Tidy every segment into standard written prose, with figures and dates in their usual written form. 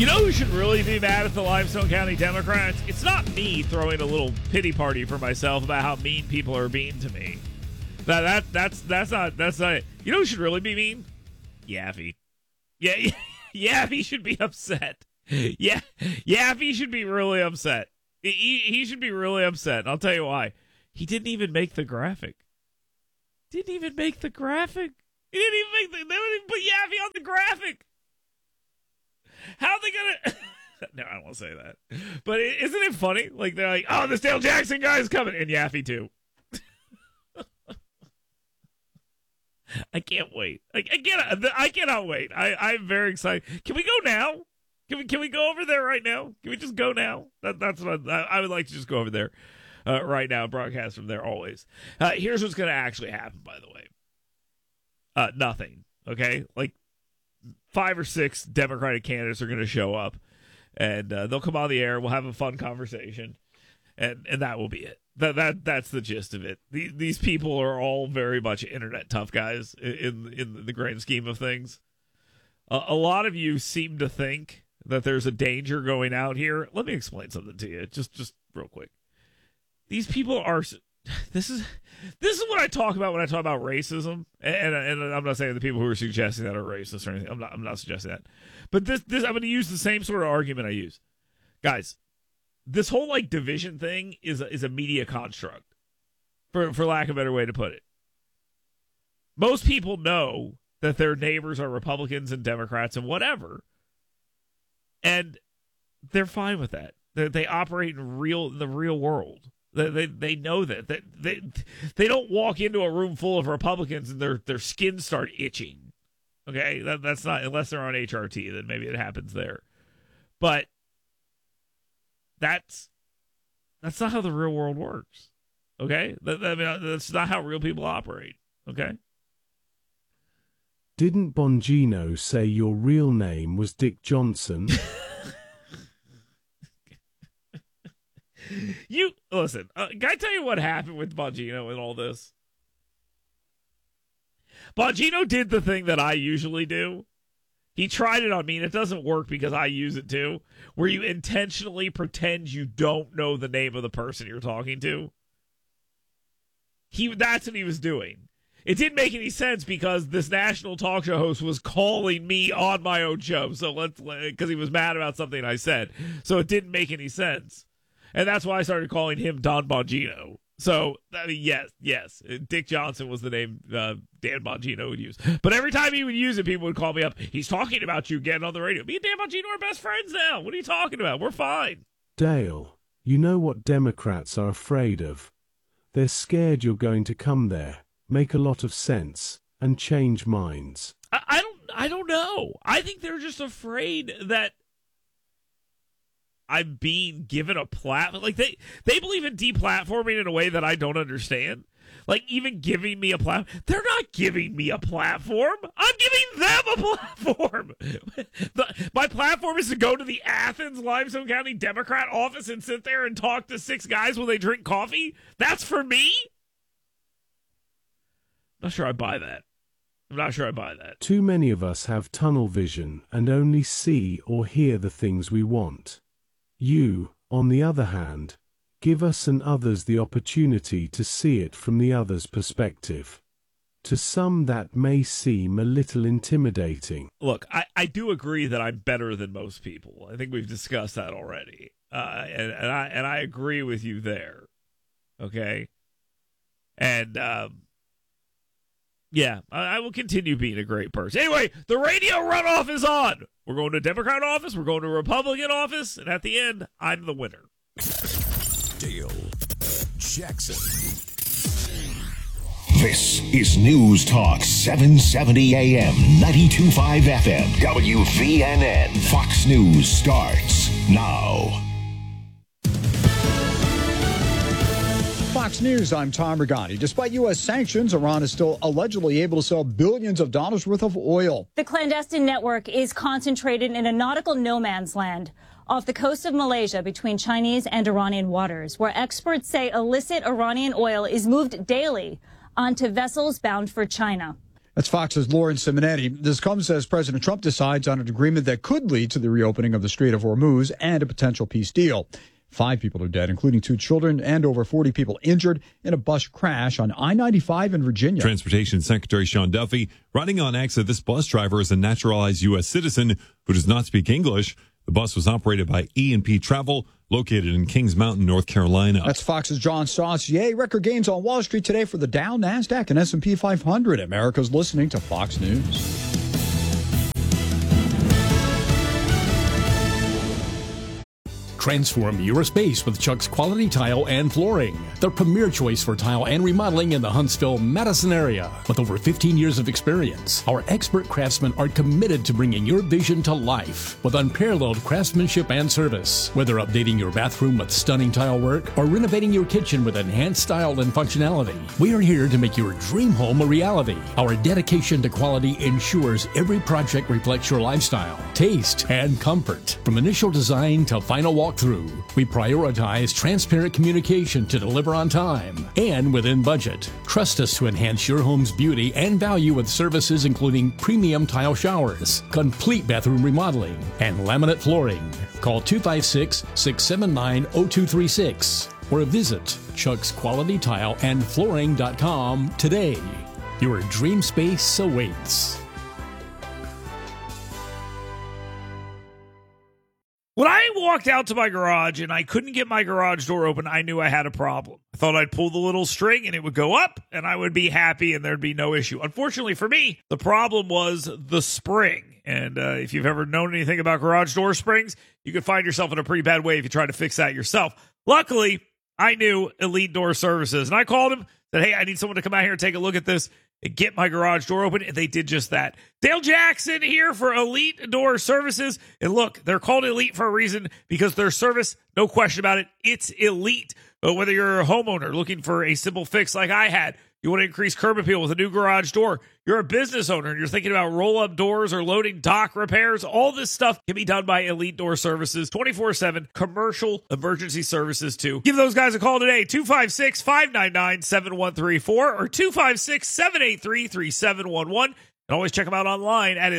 You know who should really be mad at the Limestone County Democrats? It's not me throwing a little pity party for myself about how mean people are being to me. That's not it. You know who should really be mean? Yaffe. Yeah, Yaffe should be upset. Yeah, Yaffe should be really upset. He should be really upset. And I'll tell you why. He didn't even make the graphic. He didn't even make the graphic. They didn't even put Yaffe on the graphic. How are they gonna? No, I don't want to say that. But isn't it funny? Like they're like, "Oh, this Dale Jackson guy is coming," and Yaffe too. I can't wait. I cannot wait. I'm very excited. Can we go now? Can we go over there right now? Can we just go now? That's what I would like to just go over there right now and broadcast from there always. Here's what's going to actually happen, by the way. Nothing. Okay, like 5 or 6 Democratic candidates are going to show up, and they'll come on the air. We'll have a fun conversation, and that will be it. That's the gist of it. These people are all very much internet tough guys in the grand scheme of things. A lot of you seem to think that there's a danger going out here. Let me explain something to you, just real quick. These people are. This is what I talk about when I talk about racism, and I'm not saying the people who are suggesting that are racist or anything. I'm not suggesting that, but this I'm going to use the same sort of argument I use, guys. This whole like division thing is a media construct, for lack of a better way to put it. Most people know that their neighbors are Republicans and Democrats and whatever, and they're fine with that. They operate in the real world. They know that they don't walk into a room full of Republicans and their skin start itching. Okay, that's not, unless they're on HRT, then maybe it happens there, but. That's not how the real world works, okay? That's not how real people operate, okay? Didn't Bongino say your real name was Dick Johnson? You listen. Can I tell you what happened with Bongino and all this? Bongino did the thing that I usually do. He tried it on me, and it doesn't work because I use it too, where you intentionally pretend you don't know the name of the person you're talking to. That's what he was doing. It didn't make any sense because this national talk show host was calling me on my own show, because he was mad about something I said. So it didn't make any sense. And that's why I started calling him Don Bongino. So, I mean, yes. Dick Johnson was the name Dan Bongino would use. But every time he would use it, people would call me up. He's talking about you getting on the radio. Me and Dan Bongino are best friends now. What are you talking about? We're fine. Dale, you know what Democrats are afraid of? They're scared you're going to come there, make a lot of sense, and change minds. I don't know. I think they're just afraid that I'm being given a platform. Like they believe in deplatforming in a way that I don't understand. Like even giving me a platform. They're not giving me a platform. I'm giving them a platform. My platform is to go to the Athens Limestone County Democrat office and sit there and talk to 6 guys while they drink coffee. That's for me? Not sure I buy that. I'm not sure I buy that. Too many of us have tunnel vision and only see or hear the things we want. You, on the other hand, give us and others the opportunity to see it from the other's perspective. To some that may seem a little intimidating. Look, I do agree that I'm better than most people. I think we've discussed that already. And I agree with you there. Okay? And yeah, I will continue being a great person. Anyway, the radio runoff is on. We're going to a Democrat office, we're going to a Republican office, and at the end, I'm the winner. Dale Jackson. This is News Talk 770 AM, 92.5 FM, WVNN. Fox News starts now. Fox News, I'm Tom Regani. Despite U.S. sanctions, Iran is still allegedly able to sell billions of dollars worth of oil. The clandestine network is concentrated in a nautical no man's land off the coast of Malaysia between Chinese and Iranian waters, where experts say illicit Iranian oil is moved daily onto vessels bound for China. That's Fox's Lauren Simonetti. This comes as President Trump decides on an agreement that could lead to the reopening of the Strait of Hormuz and a potential peace deal. 5 people are dead, including 2 children, and over 40 people injured in a bus crash on I-95 in Virginia. Transportation Secretary Sean Duffy writing on X that this bus driver is a naturalized U.S. citizen who does not speak English. The bus was operated by E&P Travel, located in Kings Mountain, North Carolina. That's Fox's John Saucier. Record gains on Wall Street today for the Dow, NASDAQ, and S&P 500. America's listening to Fox News. Transform your space with Chuck's Quality Tile and Flooring. The premier choice for tile and remodeling in the Huntsville-Madison area. With over 15 years of experience, our expert craftsmen are committed to bringing your vision to life with unparalleled craftsmanship and service. Whether updating your bathroom with stunning tile work or renovating your kitchen with enhanced style and functionality, we are here to make your dream home a reality. Our dedication to quality ensures every project reflects your lifestyle, taste, and comfort. From initial design to final walk through, we prioritize transparent communication to deliver on time and within budget. Trust us to enhance your home's beauty and value with services including premium tile showers, complete bathroom remodeling, and laminate flooring. Call 256-679-0236 or visit chucksqualitytileandflooring.com today. Your dream space awaits. When I walked out to my garage and I couldn't get my garage door open, I knew I had a problem. I thought I'd pull the little string and it would go up and I would be happy and there'd be no issue. Unfortunately for me, the problem was the spring. And if you've ever known anything about garage door springs, you could find yourself in a pretty bad way if you try to fix that yourself. Luckily, I knew Elite Door Services and I called him, said, hey, I need someone to come out here and take a look at this and get my garage door open, and they did just that. Dale Jackson here for Elite Door Services. And look, they're called Elite for a reason because their service, no question about it, it's elite. But whether you're a homeowner looking for a simple fix like I had, you want to increase curb appeal with a new garage door, you're a business owner and you're thinking about roll-up doors or loading dock repairs, all this stuff can be done by Elite Door Services, 24/7 commercial emergency services too. Give those guys a call today, 256-599-7134 or 256-783-3711. And always check them out online at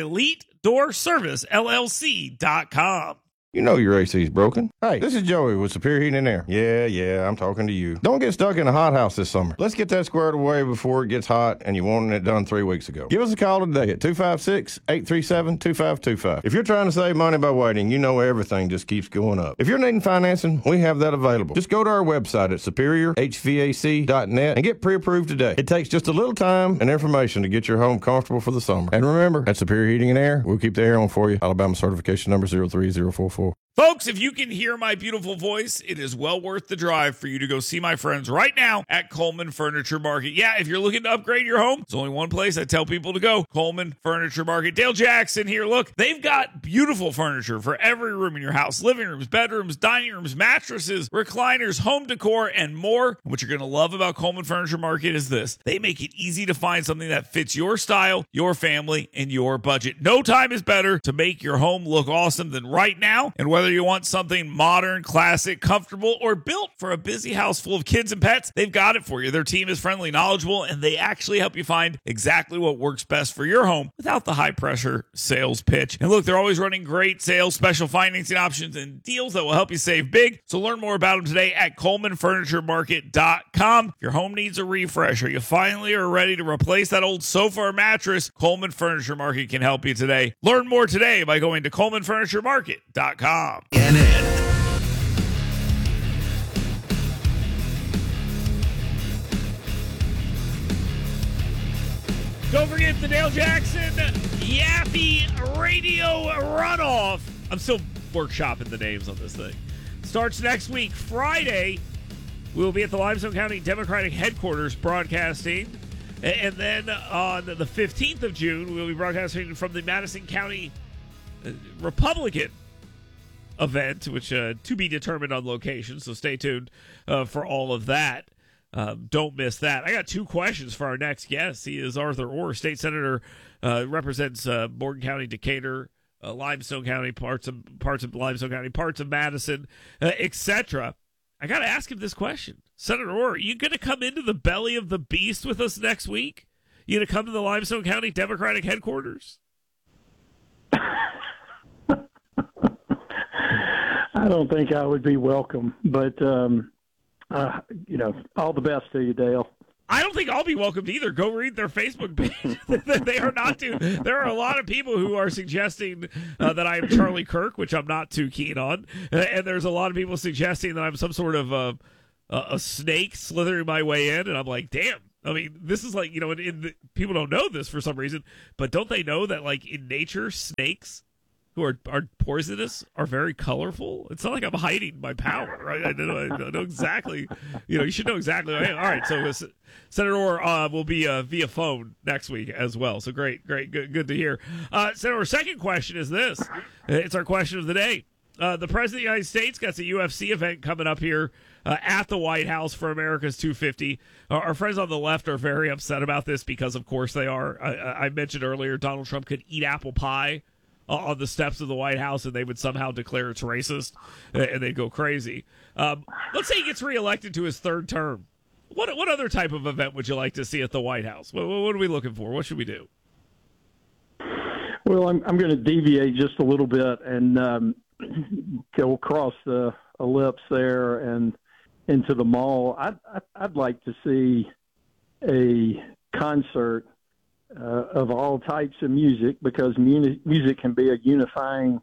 EliteDoorServiceLLC.com. You know your AC's broken. Hey, this is Joey with Superior Heating and Air. Yeah, I'm talking to you. Don't get stuck in a hot house this summer. Let's get that squared away before it gets hot and you wanted it done 3 weeks ago. Give us a call today at 256-837-2525. If you're trying to save money by waiting, you know everything just keeps going up. If you're needing financing, we have that available. Just go to our website at superiorhvac.net and get pre-approved today. It takes just a little time and information to get your home comfortable for the summer. And remember, at Superior Heating and Air, we'll keep the air on for you. Alabama certification number 03044. Folks, if you can hear my beautiful voice, it is well worth the drive for you to go see my friends right now at Coleman Furniture Market. Yeah, if you're looking to upgrade your home, there's only one place I tell people to go, Coleman Furniture Market. Dale Jackson here. Look, they've got beautiful furniture for every room in your house, living rooms, bedrooms, dining rooms, mattresses, recliners, home decor, and more. And what you're going to love about Coleman Furniture Market is this. They make it easy to find something that fits your style, your family, and your budget. No time is better to make your home look awesome than right now. And whether you want something modern, classic, comfortable, or built for a busy house full of kids and pets, they've got it for you. Their team is friendly, knowledgeable, and they actually help you find exactly what works best for your home without the high-pressure sales pitch. And look, they're always running great sales, special financing options, and deals that will help you save big. So learn more about them today at ColemanFurnitureMarket.com. If your home needs a refresh or you finally are ready to replace that old sofa or mattress, Coleman Furniture Market can help you today. Learn more today by going to ColemanFurnitureMarket.com. Don't forget the Dale Jackson Yappy Radio Runoff. I'm still workshopping the names on this thing. Starts next week, Friday. We'll be at the Limestone County Democratic Headquarters broadcasting. And then on the 15th of June, we'll be broadcasting from the Madison County Republican event, which to be determined on location. So stay tuned for all of that. Don't miss that. I got 2 questions for our next guest. He is Arthur Orr, state senator, represents Morgan County, Decatur, Limestone County, parts of Limestone County, parts of Madison, etc. I got to ask him this question. Senator Orr, are you going to come into the belly of the beast with us next week? You to come to the Limestone County Democratic headquarters? I don't think I would be welcome, but all the best to you, Dale. I don't think I'll be welcomed either. Go read their Facebook page. They are not too. There are a lot of people who are suggesting that I am Charlie Kirk, which I'm not too keen on, and there's a lot of people suggesting that I'm some sort of a snake slithering my way in, and I'm like, damn. I mean, this is like, people don't know this for some reason, but don't they know that, like, in nature, snakes who are poisonous are very colorful? It's not like I'm hiding my power, right? I know exactly. You should know exactly. All right, so Senator Orr will be via phone next week as well. So great, good to hear. Senator, second question is this. It's our question of the day. The President of the United States got a UFC event coming up here at the White House for America's 250. Our friends on the left are very upset about this because, of course, they are. I mentioned earlier Donald Trump could eat apple pie on the steps of the White House, and they would somehow declare it's racist, and they'd go crazy. Let's say he gets reelected to his third term. What other type of event would you like to see at the White House? What are we looking for? What should we do? Well, I'm going to deviate just a little bit and go across the ellipse there and into the mall. I'd like to see a concert of all types of music, because music can be a unifying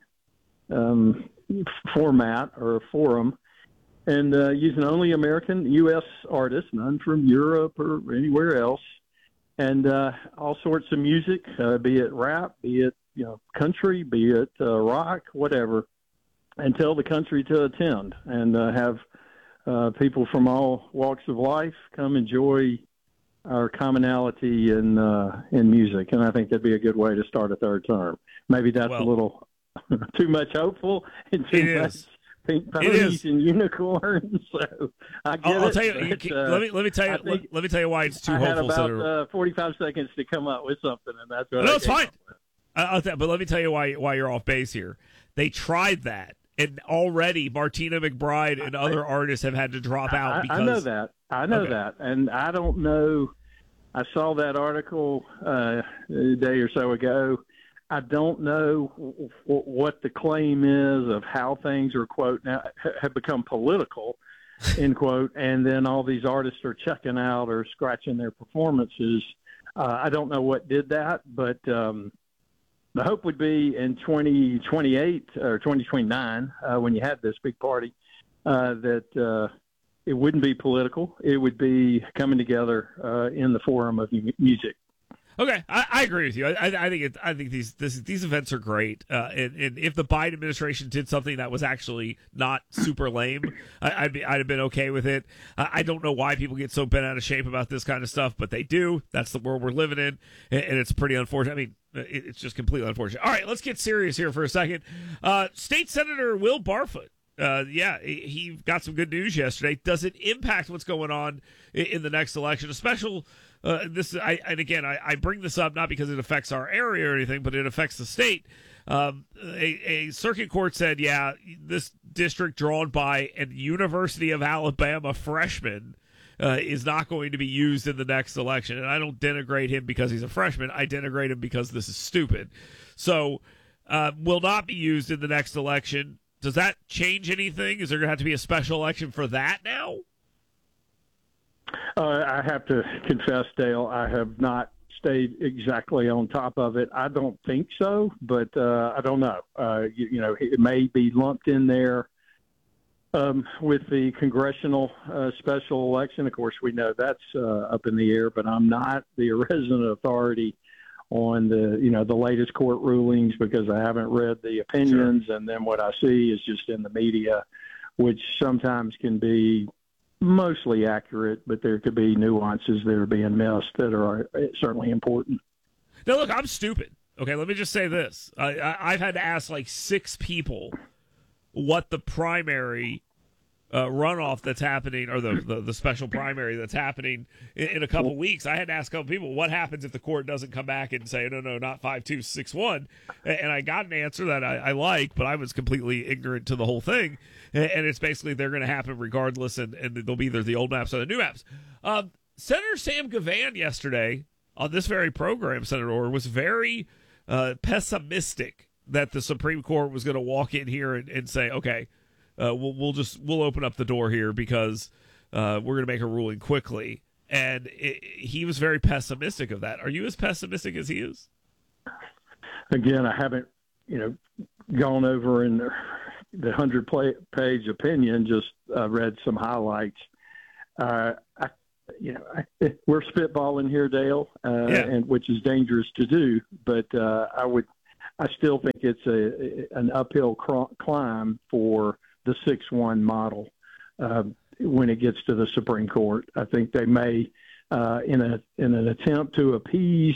format or a forum, and using only American U.S. artists, none from Europe or anywhere else, and all sorts of music, be it rap, be it country, be it rock, whatever, and tell the country to attend and have people from all walks of life come enjoy our commonality in music, and I think that'd be a good way to start a third term. Maybe that's a little too much hopeful and too much pink ponies and unicorns. So I get I'll tell you. Let me tell you why it's too hopeful. I had about 45 seconds to come up with something, and that's what. No, it's fine. But let me tell you why you're off base here. They tried that, and already Martina McBride and other artists have had to drop out. Because I know that, and I don't know. I saw that article a day or so ago. I don't know what the claim is of how things are, quote, now have become political, end quote, and then all these artists are checking out or scratching their performances. I don't know what did that, but the hope would be in 2028 or 2029, when you have this big party, that it wouldn't be political. It would be coming together in the forum of music. Okay, I agree with you. I think these events are great. And if the Biden administration did something that was actually not super lame, I'd have been okay with it. I don't know why people get so bent out of shape about this kind of stuff, but they do. That's the world we're living in, and it's pretty unfortunate. I mean, it's just completely unfortunate. All right, let's get serious here for a second. State Senator Will Barfoot. He got some good news yesterday. Does it impact what's going on in the next election? A special. I bring this up not because it affects our area or anything, but it affects the state. A circuit court said, this district drawn by a University of Alabama freshman is not going to be used in the next election. And I don't denigrate him because he's a freshman. I denigrate him because this is stupid. So will not be used in the next election. Does that change anything? Is there going to have to be a special election for that now? I have to confess, Dale, I have not stayed exactly on top of it. I don't think so, but I don't know. It may be lumped in there with the congressional special election. Of course, we know that's up in the air, but I'm not the resident authority on the latest court rulings because I haven't read the opinions. Sure. And then what I see is just in the media, which sometimes can be mostly accurate, but there could be nuances that are being missed that are certainly important. Now, look, I'm stupid. Okay, let me just say this. I've had to ask like 6 people what the primary runoff that's happening, or the special primary that's happening in a couple weeks. I had to ask a couple people, what happens if the court doesn't come back and say, no, not 5-2-6-1? And I got an answer that I like, but I was completely ignorant to the whole thing. And it's basically they're going to happen regardless, and they'll be either the old maps or the new maps. Senator Sam Gavan yesterday on this very program, Senator Orr, was very pessimistic that the Supreme Court was going to walk in here and say, okay, we'll open up the door here because we're going to make a ruling quickly. And he was very pessimistic of that. Are you as pessimistic as he is? Again, I haven't, gone over in the 100-page opinion. Just read some highlights. We're spitballing here, Dale, and which is dangerous to do. But I still think it's an uphill climb for the 6-1 model. When it gets to the Supreme Court, I think they may, in an attempt to appease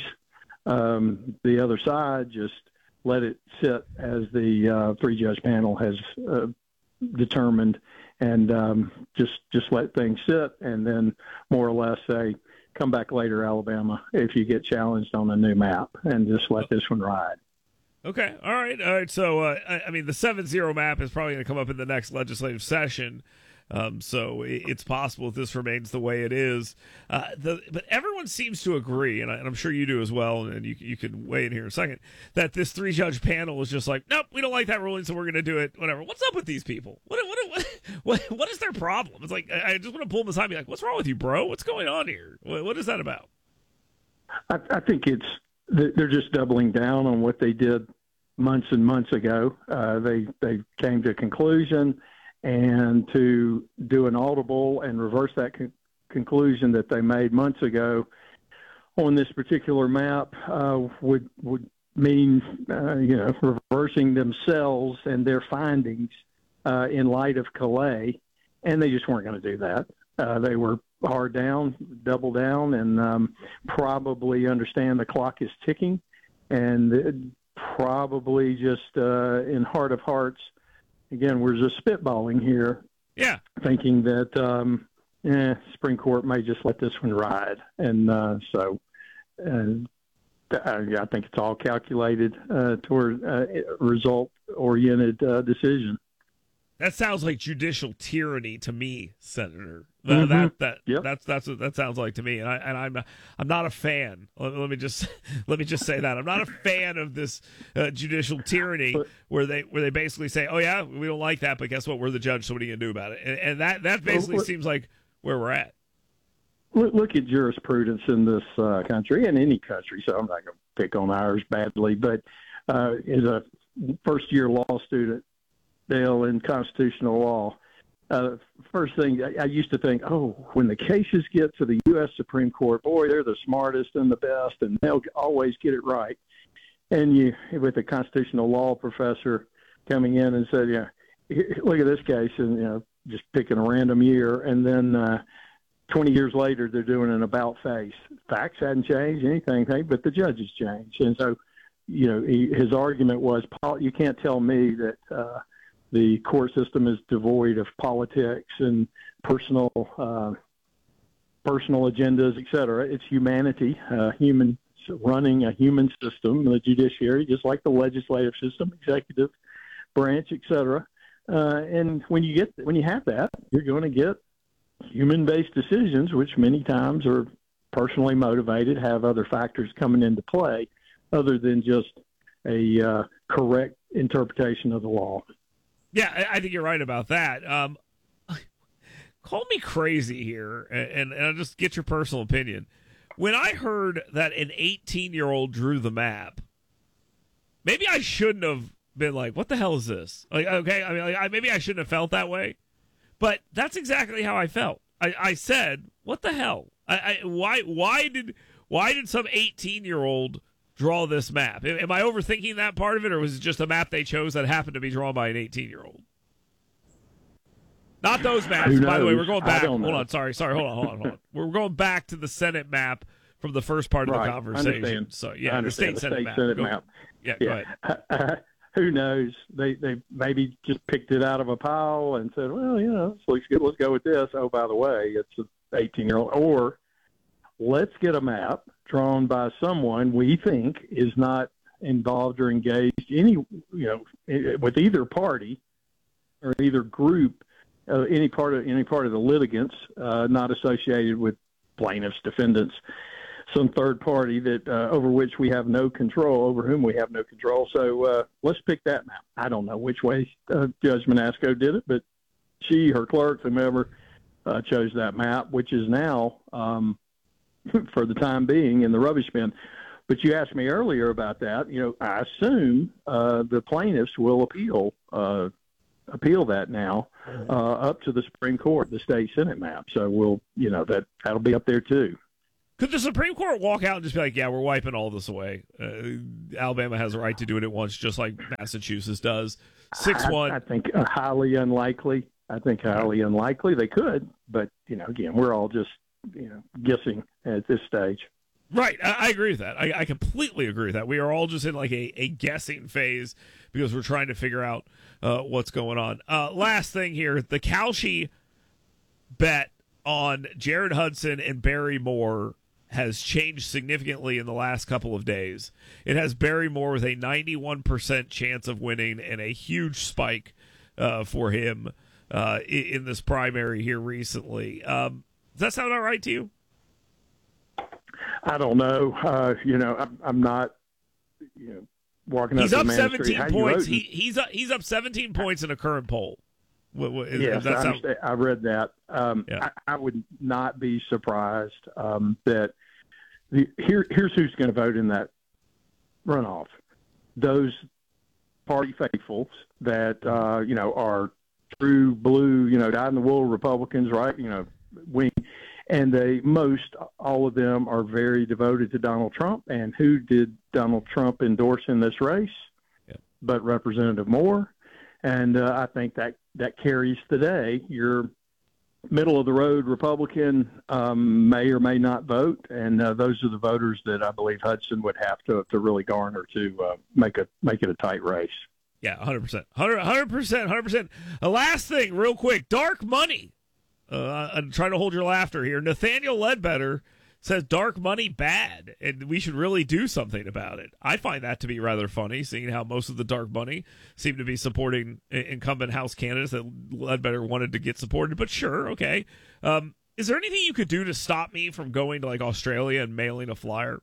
the other side, just let it sit as the 3-judge panel has determined, and just let things sit, and then more or less say, come back later, Alabama, if you get challenged on a new map, and just let this one ride. Okay, all right. So, the 7-0 map is probably going to come up in the next legislative session. So it's possible if this remains the way it is. But everyone seems to agree, and I'm sure you do as well, and you can weigh in here in a second, that this 3-judge panel is just like, nope, we don't like that ruling, so we're going to do it, whatever. What's up with these people? What is their problem? It's like, I just want to pull them aside and be like, what's wrong with you, bro? What's going on here? What is that about? I think they're just doubling down on what they did months and months ago. They came to a conclusion, and to do an audible and reverse that conclusion that they made months ago on this particular map would mean reversing themselves and their findings in light of Calais, and they just weren't going to do that. They were hard down, double down, and probably understand the clock is ticking, and probably just in heart of hearts, again, we're just spitballing here. Yeah. Thinking that Supreme Court may just let this one ride. And I think it's all calculated toward a result-oriented decision. That sounds like judicial tyranny to me, Senator. Yep. That's what that sounds like to me, and I'm not a fan. Let me just say that I'm not a fan of this judicial tyranny where they basically say, oh yeah, we don't like that, but guess what? We're the judge, so what are you gonna do about it? And that basically seems like where we're at. Look at jurisprudence in this country and any country. So I'm not going to pick on ours badly, but as a first-year law student, Dale, in constitutional law, first thing I used to think, when the cases get to the U.S. Supreme Court, boy, they're the smartest and the best, and they'll always get it right. And you, with a constitutional law professor coming in and said, look at this case, and just picking a random year, and then 20 years later they're doing an about face. Facts hadn't changed, anything, but the judges changed, and so his argument was, you can't tell me that. The court system is devoid of politics and personal agendas, et cetera. It's humanity, humans running a human system, the judiciary, just like the legislative system, executive branch, et cetera. And when you have that, you're going to get human-based decisions, which many times are personally motivated, have other factors coming into play, other than just a correct interpretation of the law. Yeah, I think you're right about that. Call me crazy here, and I'll just get your personal opinion. When I heard that an 18-year-old drew the map, maybe I shouldn't have been like, what the hell is this? Like, okay, maybe I shouldn't have felt that way, but that's exactly how I felt. I said, what the hell? Why did some 18-year-old draw this map? Am I overthinking that part of it, or was it just a map they chose that happened to be drawn by an 18-year-old? Not those maps, by the way. We're going back. Hold on. Sorry. Hold on. We're going back to the Senate map from the first part of the conversation. Understand. So, yeah, the state Senate map. Yeah, go ahead. Who knows? They maybe just picked it out of a pile and said, well, this looks good. Let's go with this. Oh, by the way, it's an 18-year-old. Or let's get a map drawn by someone we think is not involved or engaged with either party or either group, any part of the litigants, not associated with plaintiffs, defendants, some third party that over which we have no control, over whom we have no control. So let's pick that map. I don't know which way Judge Manasco did it, but she, her clerk, whomever, chose that map, which is now, for the time being, in the rubbish bin. But you asked me earlier about that. I assume the plaintiffs will appeal that now up to the Supreme Court, the state Senate map. So that'll be up there too. Could the Supreme Court walk out and just be like, yeah, we're wiping all this away? Alabama has a right to do it at once, just like Massachusetts does. 6-1. I think highly unlikely. They could, but again, we're all just guessing at this stage. Right, I agree with that. I completely agree with that. We are all just in like a guessing phase because we're trying to figure out what's going on. Last thing here, the Kalshi bet on Jared Hudson and Barry Moore has changed significantly in the last couple of days. It has Barry Moore with a 91% chance of winning and a huge spike for him in this primary here recently. Does that sound all right to you? I don't know. I'm not. Walking he's up up to 17 points. He's up 17 points in a current poll. Yes, I read that. I would not be surprised that here's who's going to vote in that runoff. Those party faithfuls that are true blue, dyed-in-the-wool Republicans, right? Wing. And all of them are very devoted to Donald Trump. And who did Donald Trump endorse in this race? Yeah. But Representative Moore. And I think that carries the day. Your middle-of-the-road Republican may or may not vote, and those are the voters that I believe Hudson would have to really garner to make it a tight race. Yeah, 100%. 100%. Last thing, real quick, dark money. I'm trying to hold your laughter here. Nathaniel Ledbetter says dark money bad, and we should really do something about it. I find that to be rather funny, seeing how most of the dark money seem to be supporting incumbent House candidates that Ledbetter wanted to get supported. But sure, okay. Is there anything you could do to stop me from going to like Australia and mailing a flyer?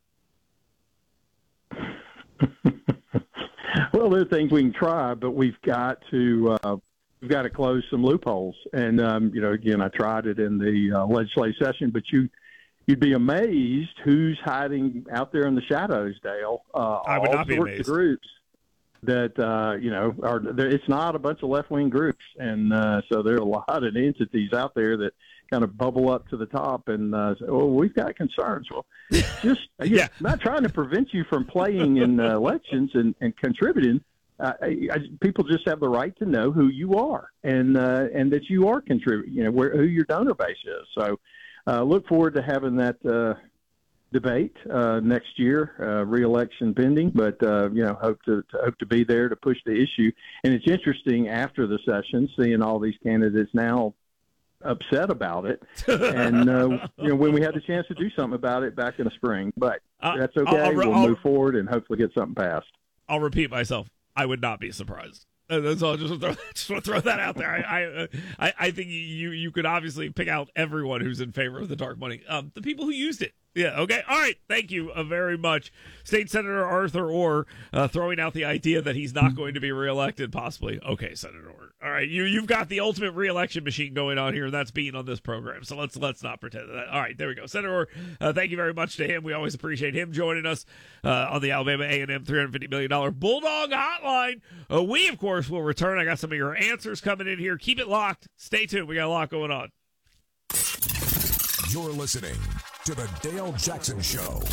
Well, there are things we can try, but we've got to close some loopholes. And again, I tried it in the legislative session, but you'd be amazed who's hiding out there in the shadows, Dale. I would not be amazed. Of groups that it's not a bunch of left-wing groups, and so there are a lot of entities out there that kind of bubble up to the top and say, "Oh, we've got concerns." Well, just not trying to prevent you from playing in elections and contributing. People just have the right to know who you are and that you are contributing. Who your donor base is. So. Look forward to having that debate next year, re-election pending. But hope to be there to push the issue. And it's interesting after the session seeing all these candidates now upset about it, and when we had the chance to do something about it back in the spring. But that's okay. We'll move forward and hopefully get something passed. I'll repeat myself. I would not be surprised. That's all. Just want to throw that out there. I think you could obviously pick out everyone who's in favor of the dark money. The people who used it. Yeah. Okay. All right. Thank you very much, State Senator Arthur Orr, throwing out the idea that he's not going to be reelected, possibly. Okay, Senator Orr. All right. You've got the ultimate reelection machine going on here, and that's being on this program. So let's not pretend that. All right. There we go. Senator Orr. Thank you very much to him. We always appreciate him joining us on the Alabama A&M $350 million Bulldog Hotline. We of course will return. I got some of your answers coming in here. Keep it locked. Stay tuned. We got a lot going on. You're listening to the Dale Jackson Show.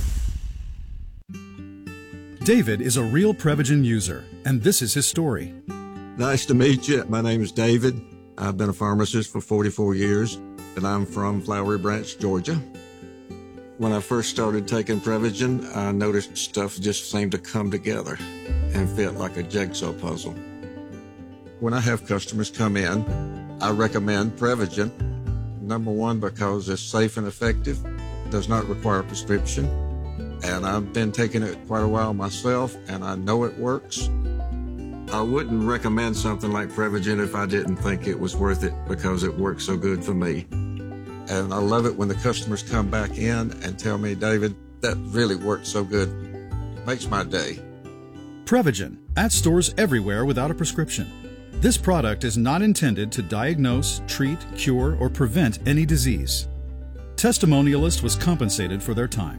David is a real Prevagen user, and this is his story. Nice to meet you. My name is David. I've been a pharmacist for 44 years, and I'm from Flowery Branch, Georgia. When I first started taking Prevagen, I noticed stuff just seemed to come together and fit like a jigsaw puzzle. When I have customers come in, I recommend Prevagen. Number one, because it's safe and effective, does not require a prescription, and I've been taking it quite a while myself, and I know it works. I wouldn't recommend something like Prevagen if I didn't think it was worth it because it works so good for me. And I love it when the customers come back in and tell me, David, that really worked so good. Makes my day. Prevagen, at stores everywhere without a prescription. This product is not intended to diagnose, treat, cure, or prevent any disease. Testimonialist was compensated for their time.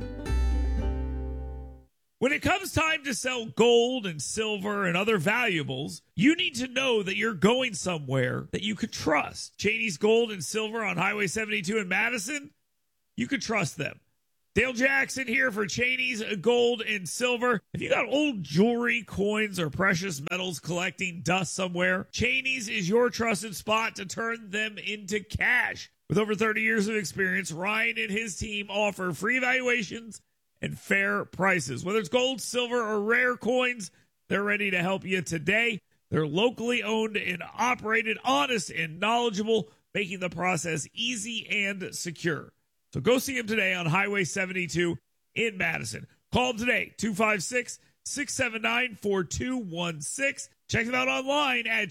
When it comes time to sell gold and silver and other valuables, you need to know that you're going somewhere that you could trust. Cheney's Gold and Silver on Highway 72 in Madison, you could trust them. Dale Jackson here for Cheney's Gold and Silver. If you got old jewelry, coins, or precious metals collecting dust somewhere, Cheney's is your trusted spot to turn them into cash. With over 30 years of experience, Ryan and his team offer free evaluations and fair prices. Whether it's gold, silver, or rare coins, they're ready to help you today. They're locally owned and operated, honest and knowledgeable, making the process easy and secure. So go see them today on Highway 72 in Madison. Call them today, 256-679-4216. Check them out online at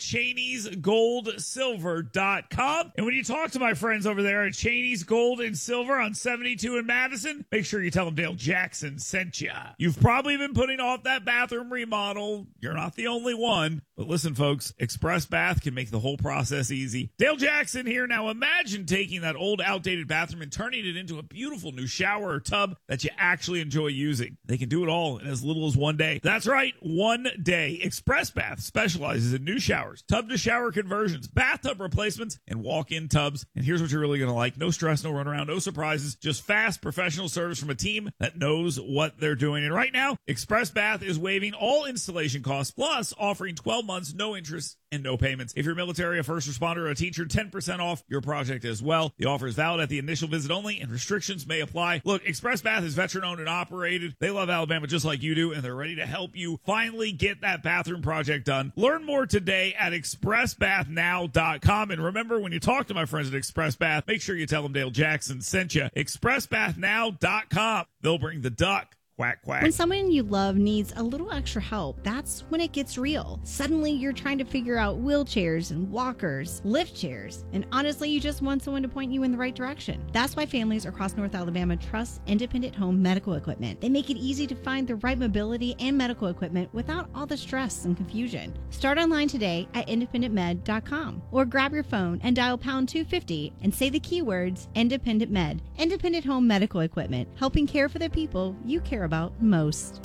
Cheney'sGoldSilver.com. And when you talk to my friends over there at Cheney's Gold and Silver on 72 in Madison, make sure you tell them Dale Jackson sent you. You've probably been putting off that bathroom remodel. You're not the only one. But listen, folks, Express Bath can make the whole process easy. Dale Jackson here. Now imagine taking that old, outdated bathroom and turning it into a beautiful new shower or tub that you actually enjoy using. They can do it all in as little as one day. That's right, one day. Express Bath specializes in new showers, tub-to-shower conversions, bathtub replacements, and walk-in tubs. And here's what you're really going to like. No stress, no runaround, no surprises, just fast professional service from a team that knows what they're doing. And right now, Express Bath is waiving all installation costs, plus offering 12 months, no interest, and no payments. If you're military, a first responder, or a teacher, 10% off your project as well. The offer is valid at the initial visit only, and restrictions may apply. Look, Express Bath is veteran-owned and operated. They love Alabama just like you do, and they're ready to help you finally get that bathroom project done. Learn more today at expressbathnow.com. And remember, when you talk to my friends at Express Bath, make sure you tell them Dale Jackson sent you. expressbathnow.com. They'll bring the duck. Quack, quack. When someone you love needs a little extra help, that's when it gets real. Suddenly, you're trying to figure out wheelchairs and walkers, lift chairs, and honestly, you just want someone to point you in the right direction. That's why families across North Alabama trust Independent Home Medical Equipment. They make it easy to find the right mobility and medical equipment without all the stress and confusion. Start online today at independentmed.com or grab your phone and dial pound 250 and say the keywords Independent Med. Independent Home Medical Equipment, helping care for the people you care about most.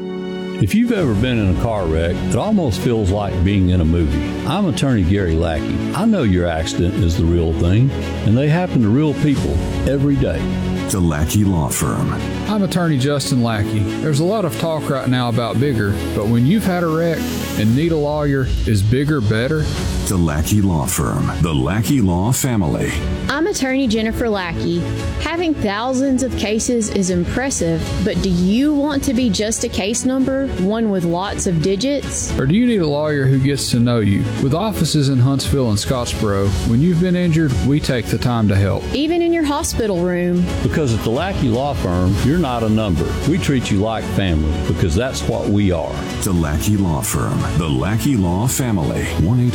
If you've ever been in a car wreck, it almost feels like being in a movie. I'm attorney Gary Lackey. I know your accident is the real thing, and they happen to real people every day. The Lackey Law Firm. I'm attorney Justin Lackey. There's a lot of talk right now about bigger, but when you've had a wreck and need a lawyer, is bigger better? The Lackey Law Firm. The Lackey Law Family. I'm attorney Jennifer Lackey. Having thousands of cases is impressive, but do you want to be just a case number, one with lots of digits? Or do you need a lawyer who gets to know you? With offices in Huntsville and Scottsboro, when you've been injured, we take the time to help. Even in your hospital room. Because at the Lackey Law Firm, you're not a number. We treat you like family because that's what we are. The Lackey Law Firm. The Lackey Law Family.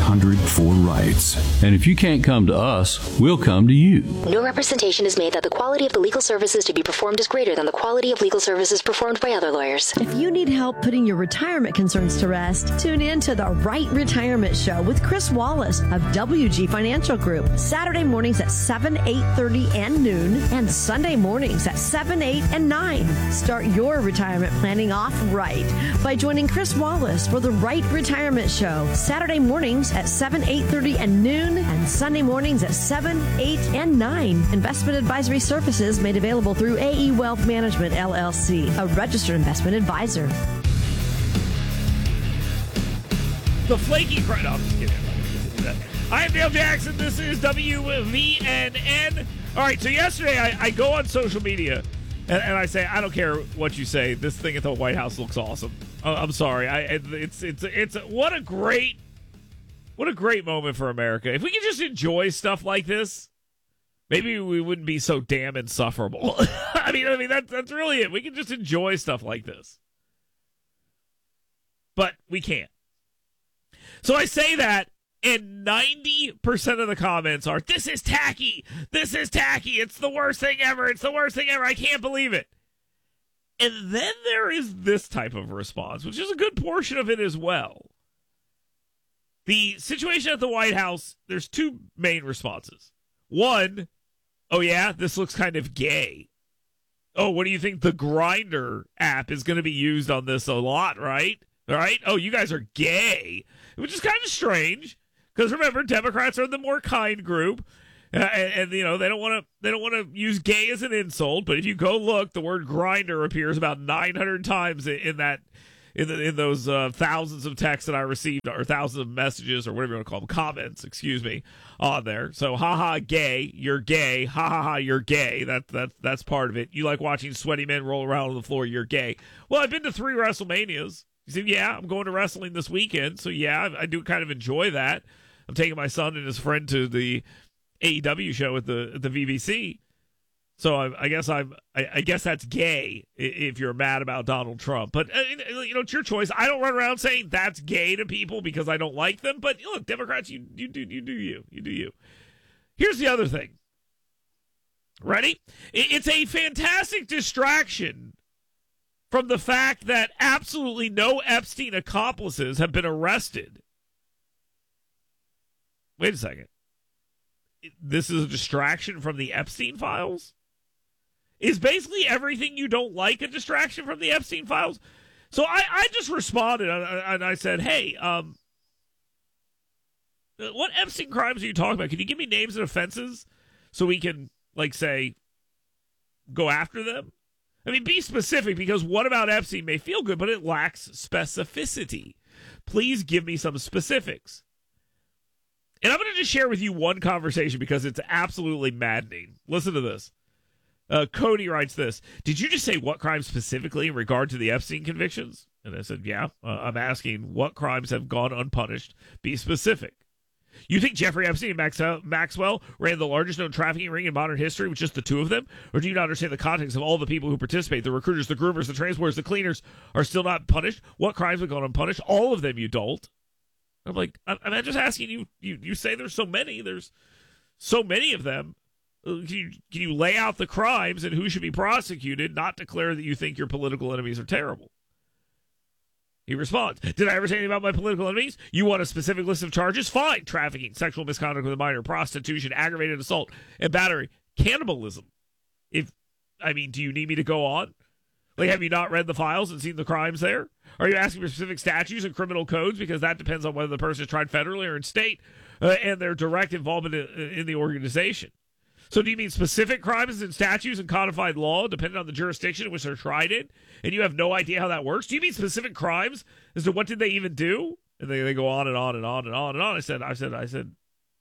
1-800-4RIGHTS. And if you can't come to us, we'll come to you. No representation is made that the quality of the legal services to be performed is greater than the quality of legal services performed by other lawyers. If you need help putting your retirement concerns to rest, tune in to the Right Retirement Show with Chris Wallace of WG Financial Group. Saturday mornings at 7, 8:30, and noon, and Sunday mornings at 7, 8, and 9. Start your retirement planning off right by joining Chris Wallace for the Right Retirement Show. Saturday mornings at 7, 8:30, and noon, and Sunday mornings at 7, 8, and 9. Investment advisory services made available through AE Wealth Management, LLC, a registered investment advisor. The flaky crowd. No, I'm just kidding. I am Dale Jackson. This is WVNN. All right, so yesterday I go on social media and I say, I don't care what you say. This thing at the White House looks awesome. I'm sorry. It's what a great moment for America. If we could just enjoy stuff like this, maybe we wouldn't be so damn insufferable. I mean that's really it. We can just enjoy stuff like this, but we can't. So I say that And 90% of the comments are, this is tacky. This is tacky. It's the worst thing ever. It's the worst thing ever. I can't believe it. And then there is this type of response, which is a good portion of it as well. The situation at the White House, there's two main responses. One, oh yeah, this looks kind of gay. Oh, what do you think? The Grindr app is going to be used on this a lot, right? All right. Oh, you guys are gay, which is kind of strange. Because remember, Democrats are the more kind group, and you know they don't want to use gay as an insult. But if you go look, the word Grindr appears about 900 times in those thousands of texts that I received, or thousands of messages, or whatever you want to call them, comments, excuse me, on there. So, haha, gay, you're gay. Ha ha ha, you're gay. That's part of it. You like watching sweaty men roll around on the floor. You're gay. Well, I've been to 3 WrestleManias. You said, yeah, I'm going to wrestling this weekend. So yeah, I do kind of enjoy that. I'm taking my son and his friend to the AEW show at the VBC. So I guess that's gay if you're mad about Donald Trump. But you know, it's your choice. I don't run around saying that's gay to people because I don't like them. But look, Democrats, you do you. Here's the other thing. Ready? It's a fantastic distraction from the fact that absolutely no Epstein accomplices have been arrested. Wait a second. This is a distraction from the Epstein files? Is basically everything you don't like a distraction from the Epstein files? So I just responded and I said, hey, what Epstein crimes are you talking about? Can you give me names and offenses so we can, like, say, go after them? I mean, be specific, because what about Epstein may feel good, but it lacks specificity. Please give me some specifics. And I'm going to just share with you one conversation because it's absolutely maddening. Listen to this. Cody writes this. Did you just say what crimes specifically in regard to the Epstein convictions? And I said, yeah. I'm asking what crimes have gone unpunished. Be specific. You think Jeffrey Epstein and Maxwell ran the largest known trafficking ring in modern history with just the two of them? Or do you not understand the context of all the people who participate? The recruiters, the groomers, the transporters, the cleaners are still not punished? What crimes have gone unpunished? All of them, you dolt. I'm like, I'm just asking you. You say there's so many. There's so many of them. Can you lay out the crimes and who should be prosecuted, not declare that you think your political enemies are terrible? He responds, did I ever say anything about my political enemies? You want a specific list of charges? Fine. Trafficking, sexual misconduct with a minor, prostitution, aggravated assault, and battery, cannibalism. Do you need me to go on? Like, have you not read the files and seen the crimes there? Are you asking for specific statutes and criminal codes? Because that depends on whether the person is tried federally or in state and their direct involvement in the organization. So do you mean specific crimes and statutes and codified law depending on the jurisdiction in which they're tried in? And you have no idea how that works? Do you mean specific crimes as to what did they even do? And they go on and on and on and on and on. I said,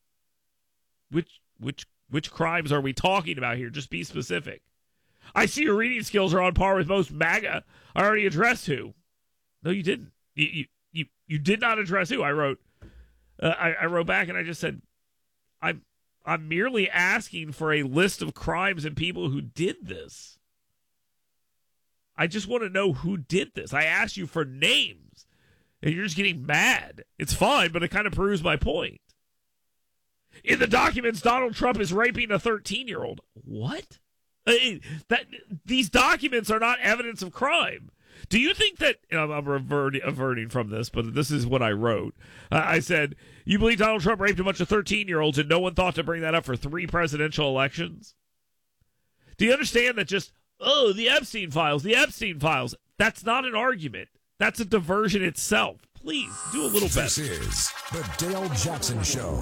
which crimes are we talking about here? Just be specific. I see your reading skills are on par with most MAGA. I already addressed who. No, you didn't. You did not address who. I wrote back and I just said, I'm merely asking for a list of crimes and people who did this. I just want to know who did this. I asked you for names, and you're just getting mad. It's fine, but it kind of proves my point. In the documents, Donald Trump is raping a 13-year-old. What? These documents are not evidence of crime. Do you think that, I'm averting from this, but this is what I wrote. I said, you believe Donald Trump raped a bunch of 13-year-olds and no one thought to bring that up for 3 presidential elections? Do you understand that just, the Epstein files, that's not an argument. That's a diversion itself. Please, do a little better. This is the Dale Jackson Show.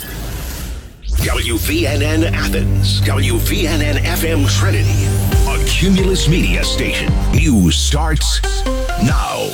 WVNN Athens, WVNN FM Trinity, a Cumulus Media station. News starts now.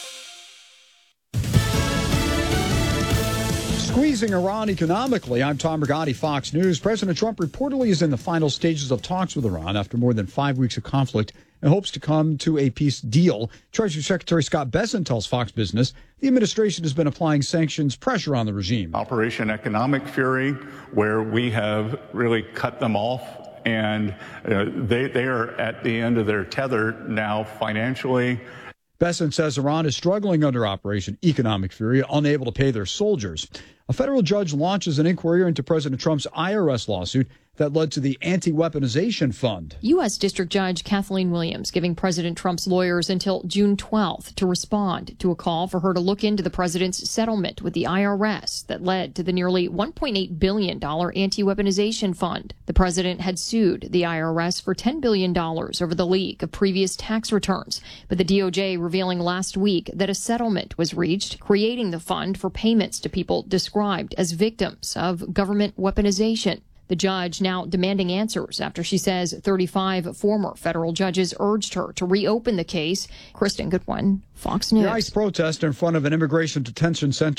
Squeezing Iran economically. I'm Tom Rigotti, Fox News. President Trump reportedly is in the final stages of talks with Iran after more than 5 weeks of conflict and hopes to come to a peace deal. Treasury Secretary Scott Bessent tells Fox Business the administration has been applying sanctions pressure on the regime. Operation Economic Fury, where we have really cut them off, and they are at the end of their tether now financially. Bessent says Iran is struggling under Operation Economic Fury, unable to pay their soldiers. A federal judge launches an inquiry into President Trump's IRS lawsuit that led to the anti-weaponization fund. U.S. District Judge Kathleen Williams giving President Trump's lawyers until June 12th to respond to a call for her to look into the president's settlement with the IRS that led to the nearly $1.8 billion anti-weaponization fund. The president had sued the IRS for $10 billion over the leak of previous tax returns, but the DOJ revealing last week that a settlement was reached, creating the fund for payments to people described as victims of government weaponization. The judge now demanding answers after she says 35 former federal judges urged her to reopen the case. Kristen Goodwin, Fox News. The ICE protest in front of an immigration detention center